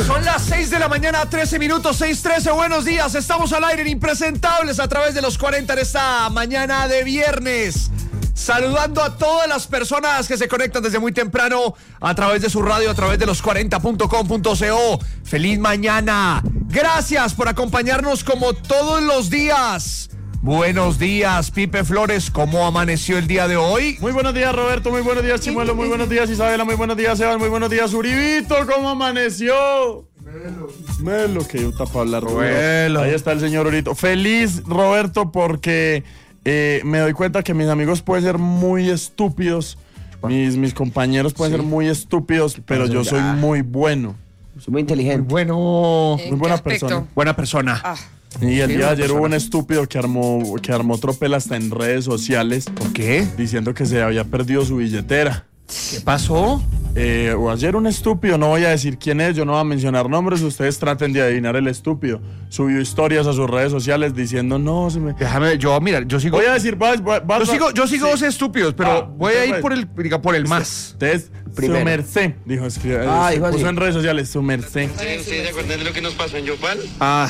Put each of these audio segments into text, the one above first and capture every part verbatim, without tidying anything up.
Son las seis de la mañana, trece minutos, seis trece. Buenos días, estamos al aire en Impresentables a través de los cuarenta en esta mañana de viernes. Saludando a todas las personas que se conectan desde muy temprano a través de su radio, a través de los cuarenta punto com punto co. ¡Feliz mañana! Gracias por acompañarnos como todos los días. Buenos días, Pipe Flores, ¿cómo amaneció el día de hoy? Muy buenos días, Roberto, muy buenos días, Chimuelo, muy buenos días, Isabela, muy buenos días, Sebas, muy buenos días, Uribito, ¿cómo amaneció? Melo. Melo, que yo tapa hablar, Roberto. Ahí está el señor Urito. Feliz, Roberto, porque eh, me doy cuenta que mis amigos pueden ser muy estúpidos, mis, mis compañeros pueden sí. ser muy estúpidos, pero yo soy muy bueno. Soy muy inteligente. Muy bueno. ¿En muy buena aspecto? persona. Buena persona. Ah. Y el día de ayer hubo un estúpido que armó, que armó tropel hasta en redes sociales. ¿Por qué? Diciendo que se había perdido su billetera. ¿Qué pasó? Eh, o ayer un estúpido, no voy a decir quién es, yo no voy a mencionar nombres, ustedes traten de adivinar el estúpido. Subió historias a sus redes sociales diciendo, no, se me... Déjame, yo, mira, yo sigo... Voy a decir, vas, vas, vas, yo sigo, yo sigo sí. dos estúpidos, pero ah, voy a ir pues, por el, diga, por el más. Ustedes, su merced, dijo, escribió, ah, se dijo puso así. en redes sociales, su merced. ¿Ustedes se acuerdan de lo que nos pasó en Yopal? Ah...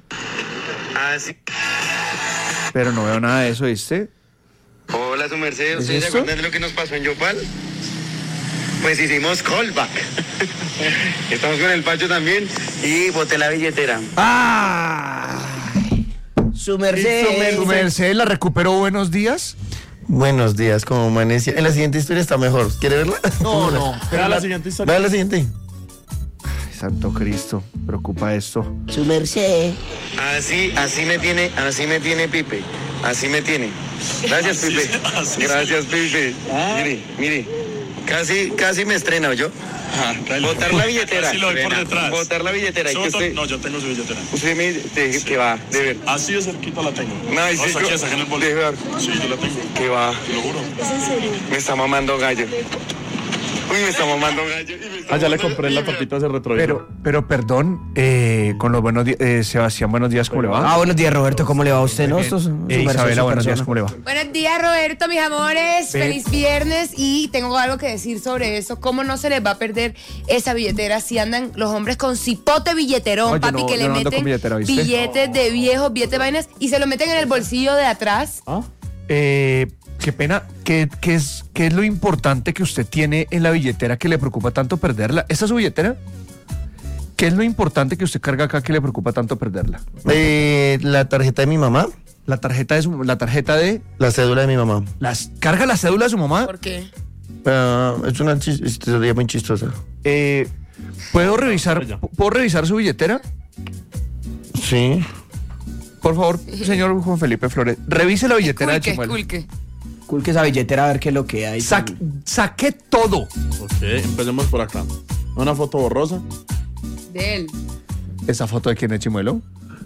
Ah, sí. Pero no veo nada de eso, ¿viste? Hola, su merced. ¿Ustedes ¿Es se acuerdan de lo que nos pasó en Yopal? Pues hicimos callback. Estamos con el Pacho también y boté la billetera. ¡Ah! Su merced. Su merced. ¿Su merced la recuperó? Buenos días. Buenos días, como amaneció. En la siguiente historia está mejor. ¿Quiere verla? No, no. Vea la siguiente historia. Vea la siguiente. Santo Cristo, preocupa esto. Su merced. Así, así me tiene, así me tiene Pipe. Así me tiene. Gracias, Pipe. Así, Gracias, Pipe. Ah. Mire, mire. Casi, casi me estrena, ¿yo? Ah, botar la billetera. Así lo voy por detrás. Botar la billetera. ¿Y que usted? No, yo tengo su billetera. Usted me dice sí. que va, de ver. Así de cerquita la tengo. No, no sí, aquí, yo, saqué en el bolsillo. De ver. Sí, yo la tengo. Que va. Te lo juro. ¿Es en serio? Me está mamando gallo. Uy, me está mamando gallo. Está ah, ya le mamando... compré la tapita de retrovisor. Pero, pero perdón, eh, con los buenos días, eh, Sebastián, buenos días, ¿cómo le va? Ah, buenos días, Roberto, ¿cómo le va a usted? ¿No? Esto es eh, Isabela, buenos días, ¿cómo le va? Buenos días, Roberto, mis amores. Ve. Feliz viernes y tengo algo que decir sobre eso. ¿Cómo no se les va a perder esa billetera si andan los hombres con cipote billeterón, Oye, papi, no, que yo le no ando meten con billetera, ¿viste? billetes de viejos, billetes de vainas y se lo meten en el bolsillo de atrás? ¿Ah? Eh, qué pena, ¿qué, qué, es, ¿qué es lo importante que usted tiene en la billetera que le preocupa tanto perderla? ¿Esa es su billetera? ¿Qué es lo importante que usted carga acá que le preocupa tanto perderla? Eh, la tarjeta de mi mamá. La tarjeta de su, la tarjeta de... La cédula de mi mamá. Las, ¿Carga la cédula de su mamá? ¿Por qué? Uh, es una chis- historia muy chistosa. Eh, ¿Puedo revisar, ¿Puedo revisar su billetera? Sí. Por favor, señor Juan Felipe Flores, revise la billetera de Culque, Chimuelo. culque. Culque esa billetera a ver qué es lo que hay. Saque, saqué todo. Ok, empecemos por acá. Una foto borrosa. De él. ¿Esa foto de quién es, Chimuelo?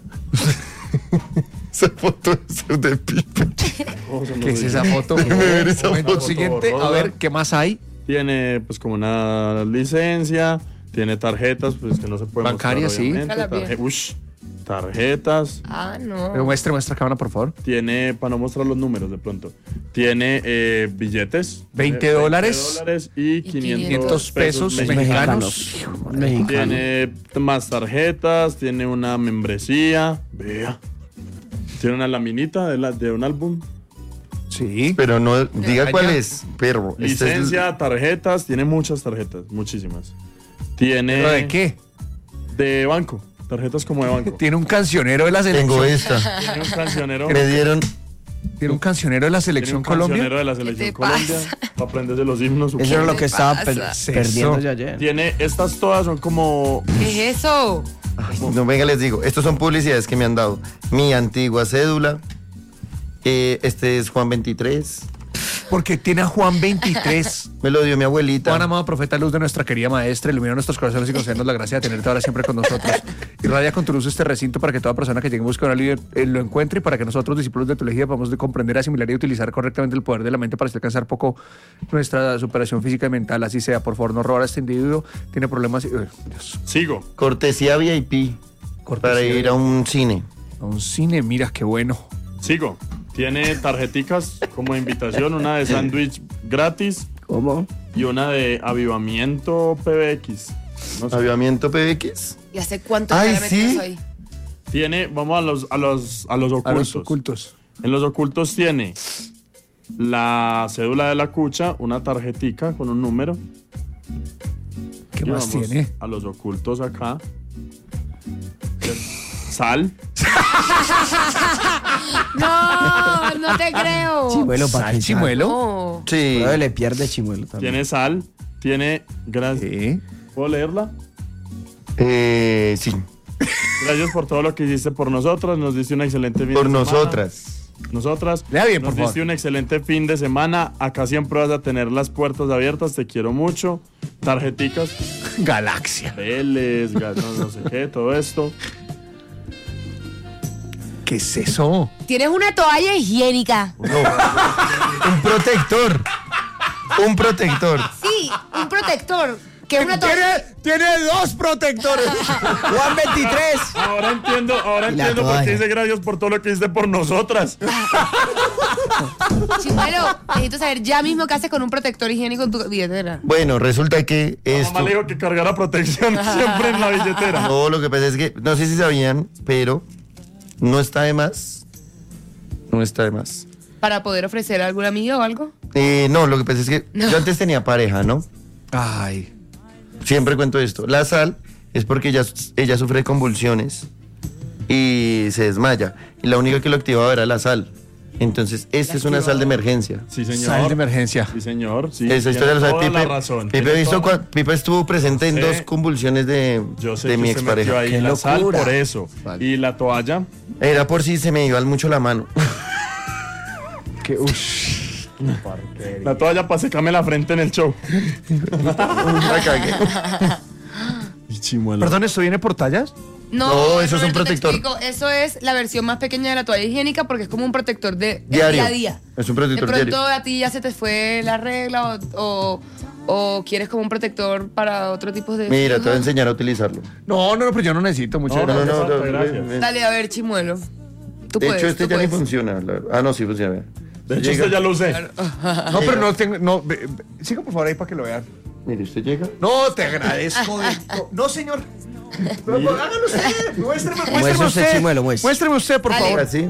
Esa foto es de Pipe. Oh, ¿Qué es esa foto? ver esa Momento foto siguiente, a borrosa. ver, ¿qué más hay? Tiene pues como una licencia, tiene tarjetas pues que no se pueden Bancaria, mostrar, sí. obviamente. Jala bien. Tarje- Ush, tarjetas. Ah, Pero no. muestre, muestra cámara, por favor. Tiene, para no mostrar los números de pronto, tiene eh, billetes. veinte eh, dólares dólares y y quinientos, quinientos pesos mexicanos. Mexicano. Tiene más tarjetas, tiene una membresía. Vea. Tiene una laminita de, la, de un álbum. Sí. Pero no, diga Allá. cuál es, perro. Este es el- Licencia, tarjetas, tiene muchas tarjetas, muchísimas. Tiene... ¿Pero de qué? De banco, tarjetas como de banco. Tiene un cancionero de la selección. Tengo esta. Tiene un cancionero. Me dieron. Tiene un cancionero de la Tiene selección un Colombia. cancionero de la ¿Qué selección te Colombia. pasa? Para aprenderse los himnos. Eso era lo ¿Qué que estaba pasa? per- Eso. perdiéndose ayer. Tiene, estas todas son como... ¿Qué es eso? No, venga, les digo. Estos son publicidades que me han dado. Mi antigua cédula. Eh, este es Juan veintitrés. Porque tiene a Juan veintitrés. Me lo dio mi abuelita. Juan, amado profeta, luz de nuestra querida maestra, ilumina nuestros corazones y concédenos la gracia de tenerte ahora siempre con nosotros. Irradia con tu luz este recinto para que toda persona que llegue en busca de una alivio eh, lo encuentre y para que nosotros, discípulos de tu elegida, podamos de comprender, asimilar y utilizar correctamente el poder de la mente para así alcanzar poco nuestra superación física y mental. Así sea, por favor, no robar a este individuo. Tiene problemas. y- eh, Dios. Sigo. Cortesía V I P. Cortesía Para ir a un cine. A un cine, mira qué bueno. Sigo. Tiene tarjeticas como invitación, una de sándwich gratis ¿Cómo? Y una de avivamiento P B X. No sé. Avivamiento P B X. ¿Y hace cuánto Ay, que la metimos ¿sí? ahí? Tiene, vamos a los, a los, a los A ocultos. los ocultos. En los ocultos tiene la cédula de la cucha, una tarjetica con un número. ¿Qué Y más vamos tiene? A los ocultos acá. Sal. No, no te creo. Chimuelo, ¿para ¿Sal, qué? chimuelo? No. Sí. Pero le pierde chimuelo también. Tiene sal. Tiene. Gracias. Sí. ¿Puedo leerla? Eh, sí. Gracias por todo lo que hiciste por nosotros. Nos diste un excelente fin Por de semana. nosotras. Nosotras. Lea bien, Nos por diste favor. un excelente fin de semana. Acá siempre vas a tener las puertas abiertas. Te quiero mucho. Tarjeticas. Galaxia. Vélez, ga- no, no sé qué, todo esto. ¿Qué es eso? Tienes una toalla higiénica. No. Un protector. Un protector. Sí, un protector. Que es una toalla. Tiene, tiene dos protectores. Juan veintitrés. Ahora entiendo, ahora Y la entiendo por toalla. qué dice gracias por todo lo que hiciste por nosotras. Chimuelo, necesito saber ya mismo qué haces con un protector higiénico en tu billetera. Bueno, resulta que La esto. mamá le dijo que cargara protección siempre en la billetera. No, lo que pasa es que, no sé si sabían, pero no está de más. No está de más. Para poder ofrecer a algún amigo o algo. Eh, no, lo que pasa es que yo antes tenía pareja, ¿no? Ay. Siempre cuento esto. La sal es porque ella, ella sufre de convulsiones y se desmaya. Y la única que lo activaba era la sal. Entonces, esta es una sal de emergencia. Sí, señor. Sal de emergencia. Sí, señor. Sí, Esa historia tiene lo sabe toda Pipe. la razón. Pipe, Tiene he visto toda- cua- Pipe estuvo presente en sé. dos convulsiones de, Yo sé de que mi usted metió expareja. ahí ¡Qué la sal locura! por eso. Vale. Y la toalla. Era por si se me iba mucho la mano. Que, ush. La toalla para secarme la frente en el show. La cagué. Y chimuelo. Perdón, ¿esto viene por tallas? No, eso es un Roberto, te protector. explico. Eso es la versión más pequeña de la toalla higiénica porque es como un protector de, de Diario. día a día. Es un protector De pronto diario. a ti ya se te fue la regla o, o, o quieres como un protector para otro tipo de... Mira, te voy a enseñar a utilizarlo. No, no, no, pero yo no necesito mucho. No, No, no, no, no. no, gracias. ven. Dale, a ver, Chimuelo. Tú De puedes, hecho, este tú ya ni puedes. funciona. la- Ah, no, sí funciona. vea. De hecho, Llega- usted ya lo usé. No, pero no tengo. No, ve- ve- siga por favor ahí para que lo vean. Mire, usted llega. No, te agradezco. de- no, no, señor. Pero, pero hágalo usted. Muéstreme, muéstreme Muestre usted. usted, Chimuelo, muestre. Muéstreme usted, por Dale. favor. Así.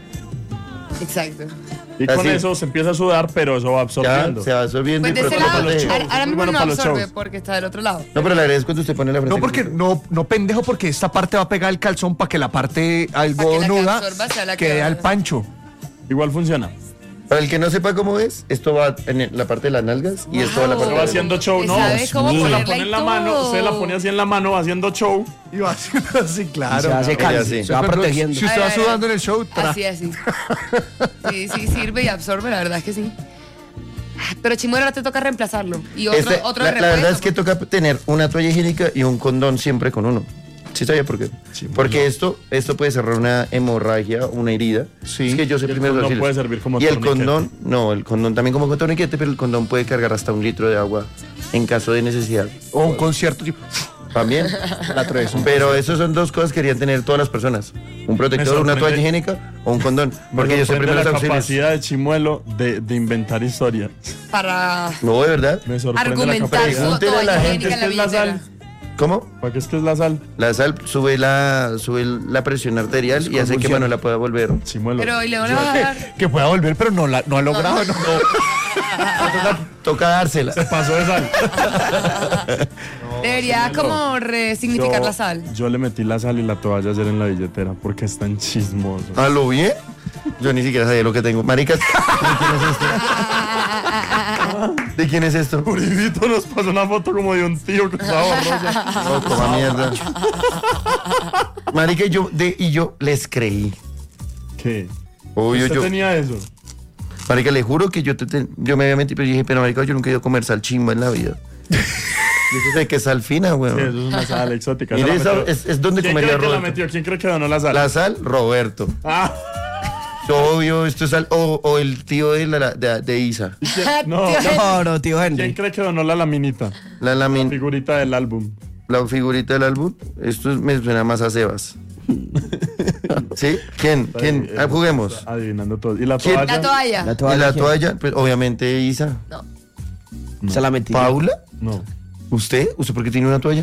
Exacto. Y con Así. eso se empieza a sudar, pero eso va Ya absorbiendo. se va absorbiendo Pues y de ese protege. lado, para los shows. ahora ahora Muy mismo bueno no para los absorbe shows. porque está del otro lado. No, pero le agradezco cuando usted pone la frente. No, porque no, no pendejo, porque esta parte va a pegar el calzón para que la parte algo Para que la que nuda absorba sea la que quede va- al pancho. Igual funciona. Para el que no sepa cómo es, esto va en el- la parte de las nalgas y esto va en la Wow. parte Se de va la- haciendo show, ¿no? ¿Sabes cómo Se la ponerla pone y en la mano, todo? se la pone así en la mano haciendo show. Y va haciendo así, claro. Y se va Mira, secando, así. se va Por ejemplo, protegiendo. Si usted A va ver, a ver. sudando en el show, tra- Así, así. Sí, sí, sirve y absorbe, la verdad es que sí. Pero Chimuelo ahora te toca reemplazarlo. Y otro, Este, otro la, de la verdad repuesto, es que toca tener una toalla higiénica y un condón siempre con uno. ¿Sí sabía por qué? Porque esto, esto puede cerrar una hemorragia, una herida. Sí. Es que yo sé Y el primero condón auxilios. puede servir como Y el torniquete. condón, no, el condón también como torniquete, pero el condón puede cargar hasta un litro de agua en caso de necesidad. o un concierto tipo. También. La tres. Pero esas son dos cosas que querían tener todas las personas. Un protector, una sorprende- toalla higiénica o un condón. Me Porque yo sé sorprende primeros la auxilios. capacidad de Chimuelo de, de inventar historias. para No, de verdad. Me sorprende argumentar la su capacidad. Pregúntele a la toalla gente, higiénica en la ¿qué es la billetera. sal? ¿Cómo? ¿Para qué es que es la sal? La sal sube la, sube la presión arterial y hace que Manuela pueda volver. Chimuelo. Pero, ¿y le van a dar? Que pueda volver, pero no, la, no ha logrado. No. Toca dársela. Se pasó de sal. Debería como resignificar Yo- la sal. Yo le metí la sal y la toalla ayer en la billetera porque es tan chismoso. ¿A lo bien? Yo ni siquiera sabía lo que tengo. Maricas, ¿de quién es esto? ¿De quién es esto? Uribito nos pasó una foto como de un tío que estaba borroso. No, coma mierda. Marica, y yo, de, y yo les creí. ¿Qué? Obvio, ¿Usted yo. tenía eso? Marica, le juro que yo, te, te- yo me había metido, pero dije, pero marica, yo nunca he ido a comer sal chimba en la vida. Y eso sé que es sal fina, Sí, weón. eso es una sal exótica. Mire, Esa la esa metió. es, es donde ¿Quién comería cree que la Roberto. metió? ¿Quién cree que donó la sal? La sal, Roberto. Ah, Obvio, esto es sal. O, o el tío de, la, de, de Isa. ¿y quién- no. No, no, tío ¿Quién Henry. cree que donó la laminita? La, la, min- Figurita del álbum. la figurita del álbum. Esto me suena más a Sebas. ¿Sí? ¿Quién? ¿Quién? Ahí, Ah, eh, juguemos. está Adivinando todo. ¿Y la ¿Quién? toalla? La toalla. La ¿Y toalla. la ¿quién? toalla? Pues obviamente Isa. No. No. Se la metí. ¿Paula? No. ¿Usted? ¿Usted por qué tiene una toalla?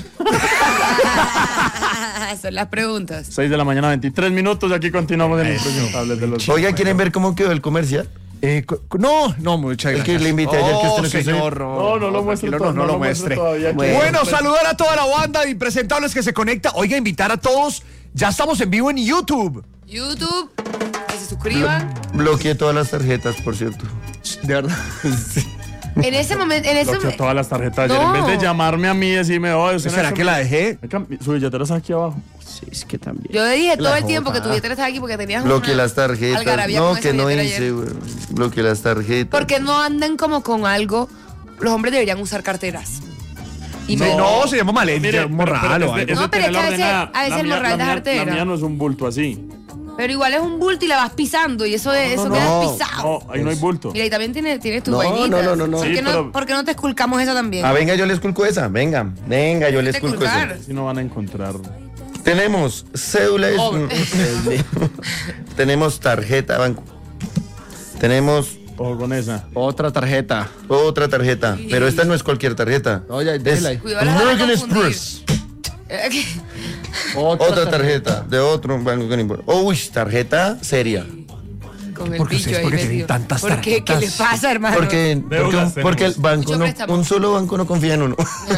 Son las preguntas. seis de la mañana, veintitrés minutos. Y aquí continuamos en Impresentables de los... Oiga, ¿quieren ver cómo quedó el comercial? Eh, no, no, muchas El gracias. que le invité ayer, que usted no quiso ir. señor, No, no lo muestre tranquilo, todo, no, no lo muestre. todavía. Bueno. Bueno, saludar a toda la banda de impresentables que se conecta. Oiga, invitar a todos. Ya estamos en vivo en YouTube. YouTube, que se suscriban. Bloqueé todas las tarjetas, por cierto. De verdad. En ese momento, en ese Bloqueó momento. todas las tarjetas ayer. No. En vez de llamarme a mí y decirme, oh, usted no ¿Será hizo que mi- la dejé? Venga, Su billetera está aquí abajo. Sí, es que también. Yo dije todo el La tiempo que jota. tu billetera estaba aquí porque tenías Bloqueé una las tarjetas. algarabía No, con esa que no billetera hice, ayer. güey. Bloqueé las tarjetas. Porque no andan como con algo. Los hombres deberían usar carteras. Y No, me- no, se llama malencia, Mire, un pero- morral pero o es de- algo. es de No, pero es que tenerla a veces- ordenada. a veces La el mía- morral la de mía- jartera. La mía no es un bulto así. Pero igual es un bulto y la vas pisando y eso, de, eso no, queda no. pisado. No, ahí no hay bulto. Mira, y también tiene, tienes tus No, vainitas. no, no, no, no. ¿Por, Sí, qué no pero- ¿Por qué no te esculcamos eso también? Ah, venga, yo les culco esa. Venga, venga, yo les ¿Te culco culcar? esa. Si no van a encontrar. Tenemos cédula. de- Oh. Tenemos tarjeta de banco. Tenemos Ojo con esa. Otra tarjeta. otra tarjeta. Pero esta no es cualquier tarjeta. No, ya, Es déjela ahí. Cuidado, las van a American confundir. Express. Eh, Otra tarjeta de otro banco que no importa. Oh, uy, tarjeta seria. Con el Porque bicho ustedes, ahí porque tienen metido. tantas ¿Por qué? ¿Qué le tarjetas? pasa, hermano? Porque, porque, Deudas un- porque el tenemos. banco Mucho no, préstamo. un solo banco no confía en uno.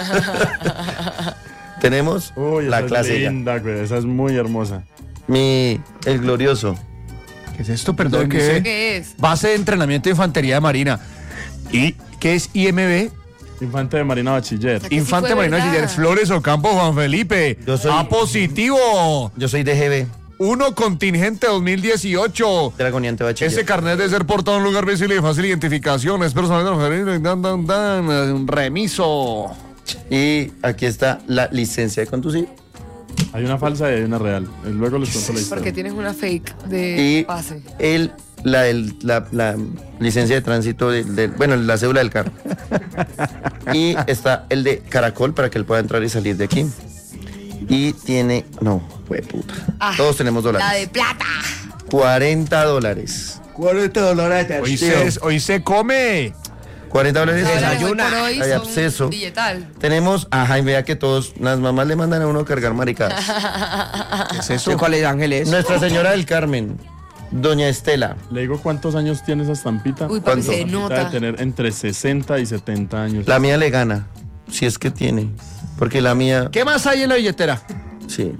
Tenemos Uy, la esa clase es ya. linda, güey. Esa es muy hermosa. Mi, el glorioso. ¿Qué es esto? Perdón, ¿Eso ¿qué? qué es? Base de entrenamiento de infantería de marina. ¿Y qué es I M B? Infante de Marina Bachiller. que sí Infante fue Marina verdad. Bachiller Flores Ocampo Juan Felipe. Yo soy- A positivo. Yo soy D G B, Uno contingente dos mil dieciocho. dragoniante bachiller. Ese carnet de ser portado en un lugar visible y de fácil identificación. Es personal de dan, dan, dan, un remiso. Y aquí está la licencia de conducir. Hay una falsa y hay una real. Eh, Luego les cuento la historia. Porque tienes una fake de Y pase. el, la, el- la, la licencia de tránsito, del, del- bueno, la cédula del carro. Y está el de caracol para que él pueda entrar y salir de aquí. Y tiene, no, fue puta. Ah, Todos tenemos La dólares. de plata. cuarenta dólares. cuarenta dólares. Hoy se, hoy se come. cuarenta dólares. Ahora, hoy Desayuna. por hoy Hay son absceso. Billetal. Tenemos, ajá, y vea que todos, las mamás le mandan a uno a cargar maricadas. ¿Qué es ¿Sé eso? cuál es Ángel es? Nuestra Señora del Carmen, Doña Estela. Le digo cuántos años tiene esa estampita. Uy, papi, ¿Cuánto? se Estampita nota. de tener entre sesenta y setenta años. La mía le gana, si es que tiene. Porque la mía, ¿Qué más hay en la billetera? sí.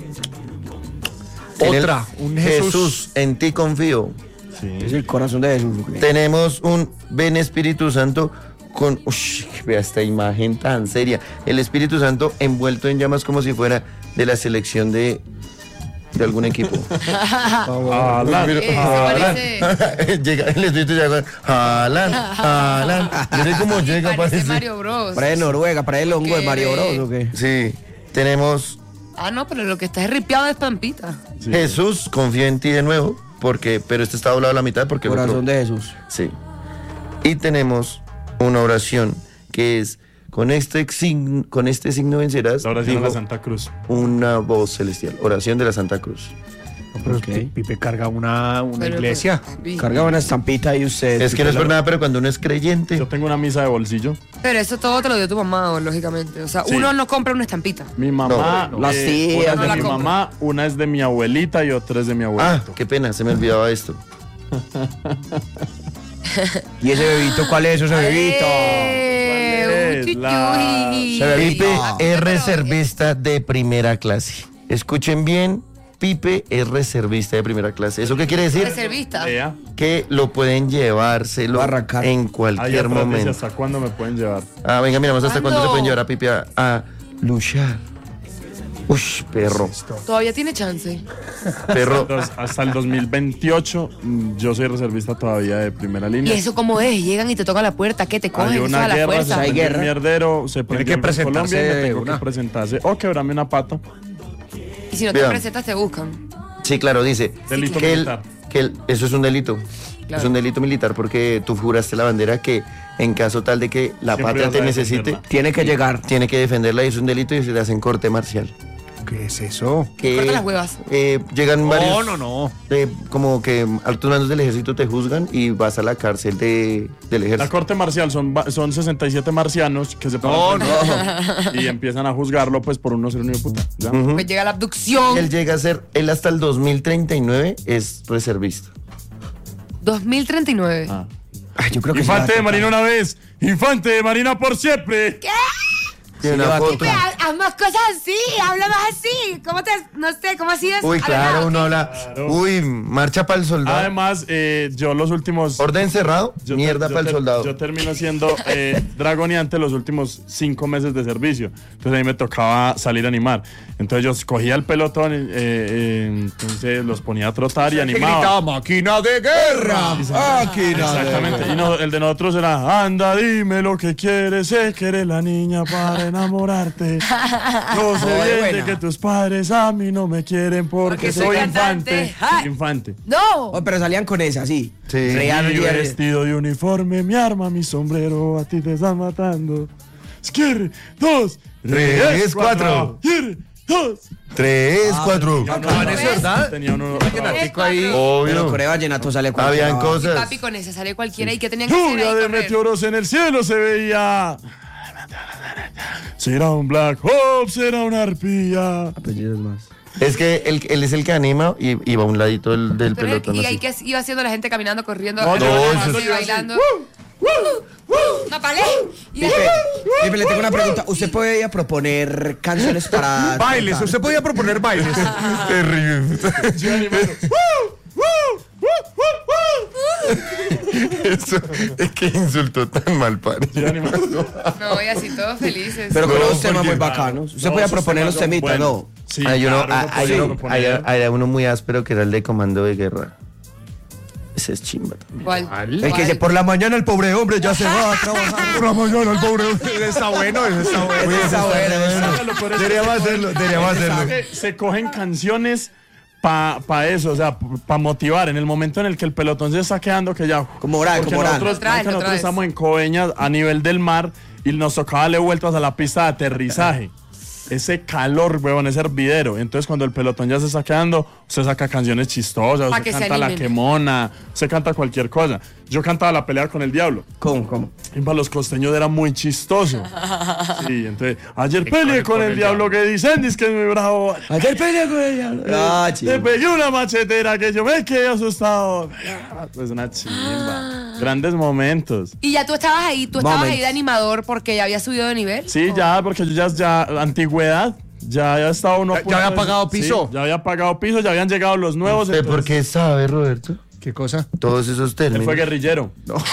En el- Otra, un Jesús. Jesús, en ti confío. Sí. Es el corazón de Jesús. ¿ok? Tenemos un Ven Espíritu Santo con, ush, vea esta imagen tan seria. El Espíritu Santo envuelto en llamas como si fuera de la selección de, de algún equipo. Ah, la- Pero- Eh, eso Haaland. parece- Llega, el Espíritu llega, Haaland, Haaland. Mire cómo llega, Parece parece. Mario Bros. Para el Noruega, para el hongo de ¿Qué? Mario Bros. ¿O qué? Sí, tenemos Ah, no, pero lo que está es ripiado de estampita. Sí. Jesús, confío en ti de nuevo, porque, pero este está doblado a la mitad porque el otro- Corazón de Jesús. Sí. Y tenemos una oración que es con este signo, con este signo vencerás. La oración de digo, la Santa Cruz. una voz celestial. Oración de la Santa Cruz. Pero Ok. Pipe carga una, una Pero, iglesia. pues, Cargaba una estampita y usted. Es que no es por nada, pero cuando uno es creyente. Yo tengo una misa de bolsillo. Pero eso todo te lo dio tu mamá, lógicamente. O sea, Sí. uno no compra una estampita. Mi mamá, No, no. Las eh, tías, una no la de mi compro. mamá, una es de mi abuelita y otra es de mi Ah, abuelito. qué pena, se me olvidaba esto. ¿Y ese bebito cuál es ese bebito? Eh, ¿Cuál es? uy, uy, La- uy. Se ve Pipe No. es Pero- reservista de primera clase. Escuchen bien, Pipe es reservista de primera clase. ¿Eso qué quiere decir? Reservista. Lea. Que lo pueden llevárselo Va a arrancar. en Ahí cualquier atrás dice momento. hasta cuándo me pueden llevar. Ah, venga, miramos hasta cuándo ¿Cuándo? se pueden llevar a Pipe a, a luchar. Ush, perro. Todavía tiene chance. Perro. Entonces, hasta el dos mil veintiocho mm, yo soy reservista todavía de primera ¿Y línea. eso cómo es? Llegan y te tocan la puerta. ¿Qué te Hay cogen? Eso una a la guerra, se fuerza. hay prendió guerra. un mierdero, se prendió que en presentarse Colombia y me de tengo una. que presentarse o quebrarme una pata. Y si no te Vean. presentas, te buscan. Sí, claro, dice Delito que, el- militar. que el- eso es un delito. Claro. Es un delito militar porque tú juraste la bandera que en caso tal de que la Siempre patria vas te a necesite, defenderla. Tiene que llegar. tiene que defenderla y es un delito y se le hacen corte marcial. ¿Qué es eso? Que, Corta las huevas. eh, llegan varios. No, no, no. eh, como que altos mandos del ejército te juzgan y vas a la cárcel de, del La ejército. corte marcial son, va- son sesenta y siete marcianos que se No, paran frente y empiezan a juzgarlo pues por un no ser un hijo de puta. ¿ya? Ujú. Pues llega la abducción. Él llega a ser, él hasta el dos mil treinta y nueve es reservista. dos mil treinta y nueve. Ah. Ay, yo creo que Infante sí de va a Marina una vez, infante de Marina por siempre. ¿Qué? Tiene Sí, una le va a foto. tocar. Haz, haz más cosas así, habla más así. ¿Cómo te, no sé, cómo así es? Uy, Habla claro, más, uno ¿ok? habla. Uy, marcha para el soldado. Además, eh, yo los últimos... Orden cerrado, yo mierda te- yo para el te- soldado. Yo termino siendo eh, dragoneante los últimos cinco meses de servicio. Entonces ahí me tocaba salir a animar. Entonces yo cogía el pelotón, eh, eh, entonces los ponía a trotar y Que animaba. gritaba, máquina de guerra. Máquina de Exactamente. guerra. Y no, el de nosotros era, anda, dime lo que quieres, sé que eres la niña para enamorarte. Yo sé Muy bien de buena. que tus padres a mí no me quieren porque, Porque soy soy cantante. infante. Ay. Infante. No. Oh, pero salían con esa, sí. Sí. Real, Mi real. vestido de uniforme, mi arma, mi sombrero, a ti te están matando. Quiere, dos, Tres, cuatro. Quiere, dos. Tres, cuatro. Acaban eso, ¿verdad? Tenía uno. Vallenatico ahí. Pero Obvio. Corea Vallenato sale cualquiera. Habían cosas. Papi, con esa sale cualquiera. ¿Y qué tenían que hacer Lluvia ahí? de Correr? meteoros en el cielo se veía. Será un Black Hawk, será una arpía. Apellidos más. Es que él, él es el que anima y, y va a un ladito del, del Pero, pelotón ¿y así. ahí qué iba haciendo la gente caminando, corriendo, No, no, bailando, eso es- bailando? No, vale. Y Pipe, Pipe, le tengo una pregunta. ¿Usted podría proponer canciones para Bailes, cantar? usted podía proponer bailes. Terrible. Eso es que insultó tan mal, padre. No, y así todos felices. Pero con No, unos temas porque- muy bacanos. Usted No, podía esos proponer los temas son temitas, buenos. ¿no? Sí, hay, uno, claro, ah, uno hay, podía uno- proponer. hay- hay uno muy áspero que era el de comando de guerra. Ese es chimba también. ¿Cuál? El que dice, por la mañana el pobre hombre ya se va a trabajar. Por la mañana el pobre. Ese está bueno, ese está bueno. Uy, esa buena, esa. Deberíamos hacerlo, deberíamos hacerlo. Se, se cogen canciones para pa eso, o sea, para motivar. En el momento en el que el pelotón se está quedando, que ya. Como oral, porque como oral. nosotros, Lo traes, marica, lo nosotros traes. estamos en Coveñas a nivel del mar y nos tocaba darle vueltas a la pista de aterrizaje. Ese calor, huevón, ese hervidero. Entonces, cuando el pelotón ya se está quedando, usted saca canciones chistosas, Pa' usted que se canta La animen. Quemona, usted canta cualquier cosa. Yo cantaba La Pelea con el Diablo. ¿Cómo, cómo? Y para los costeños era muy chistoso. Sí, entonces, ayer peleé con el diablo que dicen, dice que es muy bravo. Ayer peleé con ella. Ah, Le chido. pegué una machetera que yo me quedé asustado. Pues una chimba. Grandes momentos. Y ya tú estabas ahí, tú estabas Moments. ahí de animador porque ya había subido de nivel. Sí, ya, porque yo ya, ya, antigüedad. Ya había estado uno. a Ya- ya punto había de- pagado piso. Sí, ya había pagado piso, ya habían llegado los nuevos. ¿Usted por entonces, qué sabe, Roberto? ¿Qué cosa? Todos esos Él términos. fue guerrillero.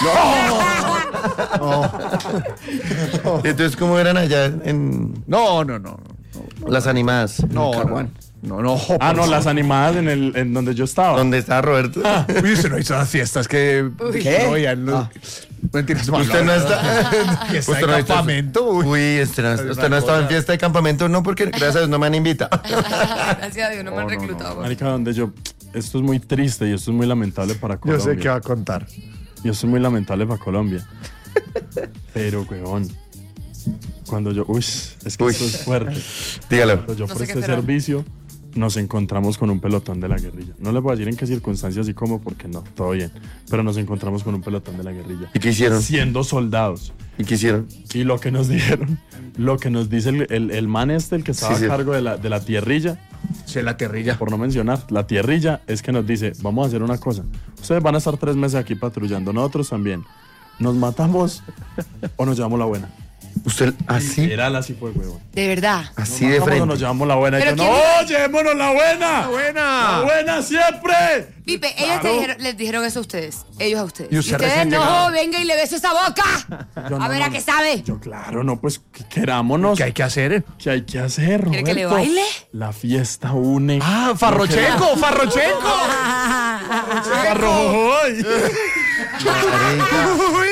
Entonces, ¿cómo eran allá en No, no, no. las animadas? No, no, no, no. Ah, no, las animadas en, el, en donde yo estaba. ¿Dónde está Roberto? Uy, usted no hizo las fiestas que. ¿Qué? No, ya no. Mentiras, Usted no está. Fiesta Usted de no está- campamento, uy. Uy, usted no, usted no estaba en fiesta de campamento, no, porque gracias a Dios no me han invitado. Gracias a Dios, no me han reclutado. Marica, donde yo. Esto es muy triste y esto es muy lamentable para Yo Colombia. sé qué va a contar. Y esto es muy lamentable para Colombia. Pero, weón. Cuando yo. Uy, es que Uy. esto es fuerte. Dígalo. Cuando yo No sé presté qué esperar. servicio, nos encontramos con un pelotón de la guerrilla. No les voy a decir en qué circunstancias y cómo, porque no, todo bien. Pero nos encontramos con un pelotón de la guerrilla. ¿Y qué hicieron? Siendo soldados. ¿Y qué hicieron? Y lo que nos dijeron, lo que nos dice el, el, el man este, el que estaba Sí, sí. a cargo de la, de la tierrilla, Se la terrilla. por no mencionar, la tierrilla es que nos dice, vamos a hacer una cosa. Ustedes van a estar tres meses aquí patrullando, nosotros también. ¿Nos matamos o nos llevamos la buena? ¿Usted así? Literal, así fue, huevón. De verdad. Así ¿Nos de matamos o frente. nos llevamos la buena? Y ¿Pero yo, quién no, llevémonos la buena. ¡La buena! ¡La buena siempre! Pipe, ellos te dijeron, les dijeron eso a ustedes. Ellos a ustedes. Y usted ustedes, recién no, llegado. venga y le beso esa boca. Yo, a no, ver no, a no. qué sabe. Yo, claro, no, pues que- querámonos. ¿Qué hay que hacer? ¿Qué hay que hacer, ¿Quiere que le Roberto? baile? La fiesta une. ¡Ah, Farrochenko! ¡Farrochenko! Farrojoy. ¡Uy!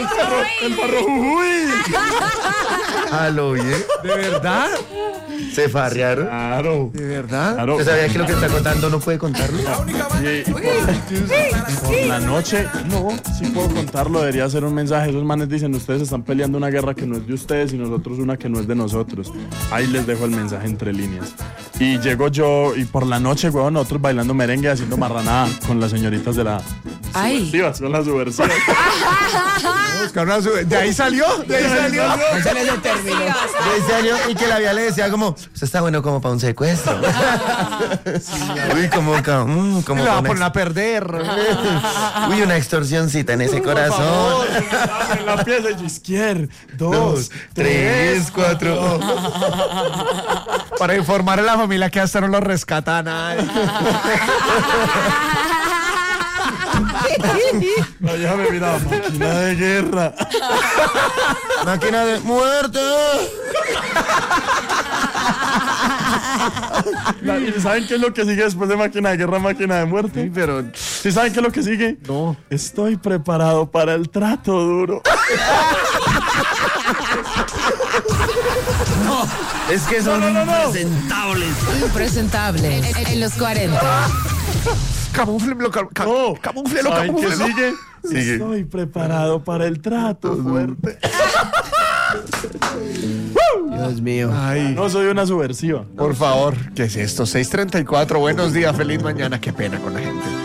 el perro, el perro Jujuy. Ah, lo vi. ¿De verdad? Se farrearon. Claro. ¿De verdad? Claro. ¿Usted sabía que lo que está contando no puede contarlo? Sí, por, por la noche, no, sí puedo contarlo, debería ser un mensaje. Esos manes dicen, ustedes están peleando una guerra que no es de ustedes y nosotros una que no es de nosotros. Ahí les dejo el mensaje entre líneas. Y llego yo y por la noche, huevón, nosotros bailando merengue, haciendo marranada con las señoritas de la... Ay. Subversivas, con las subversivas. Buscar una sub- ¿De ahí salió? ¿De ahí salió? Ese es el término. De ese año, y que la vía le decía como, usted está bueno como para un secuestro. Uy, como, como, mm, como Le va a para poner una a perder. ex- Uy, una extorsioncita en ese corazón. En la pieza, y izquier, dos, Dos, tres, cuatro. Para informar a la familia que hasta no lo rescatan. Ay. La vieja me miraba, máquina de guerra. Máquina de muerte. La- ¿Y saben qué es lo que sigue después de máquina de guerra, máquina de muerte? Sí, pero ¿Sí saben qué es lo que sigue? no. Estoy preparado para el trato duro. Es que son No, no, no, no. impresentables. Impresentable. En, en los cuarenta. Camuflelo, ca- ca- No. camuflelo, ¿Saben qué camuflelo. sigue? Sigue. Estoy preparado para el trato fuerte. Dios mío. Ay, No soy una subversiva. por favor, ¿qué es esto? seis treinta y cuatro, buenos días, feliz mañana. Qué pena con la gente.